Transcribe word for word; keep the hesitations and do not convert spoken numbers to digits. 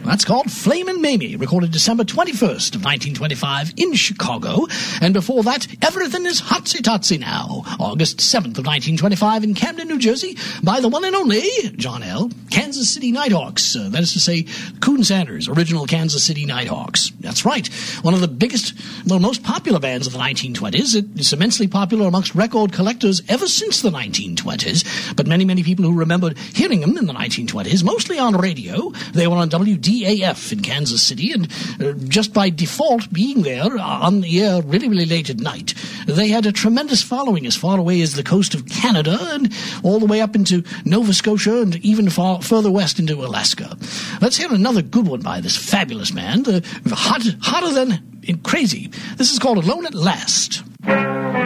That's called Flamin' Mamie, recorded December twenty-first of nineteen twenty-five in Chicago. And before that, Everything is Hotsy Totsy Now, August seventh of nineteen twenty-five in Camden, New Jersey, by the one and only John L. Kansas City Nighthawks. Uh, that is to say, Coon Sanders, original Kansas City Nighthawks. That's right. One of the biggest, well, most popular bands of the nineteen twenties. It's immensely popular amongst record collectors ever since the nineteen twenties. But many, many people who remembered hearing them in the nineteen twenties, mostly on radio. They were on W D A F in Kansas City, and uh, just by default being there on the air really, really late at night, they had a tremendous following as far away as the coast of Canada and all the way up into Nova Scotia and even far further west into Alaska. Let's hear another good one by this fabulous man, the hot, hotter than crazy. This is called Alone at Last.